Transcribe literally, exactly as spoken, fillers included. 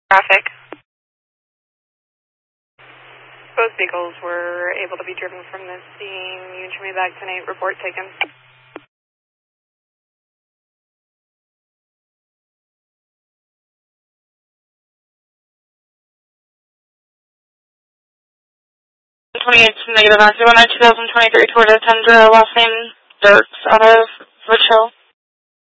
Traffic. Both vehicles were able to be driven from the scene. You and me back ten eight, report taken. twenty-eight, negative nine zero nine, two thousand twenty-three Toyota Tundra, last name Dirks, out of Rich Hill.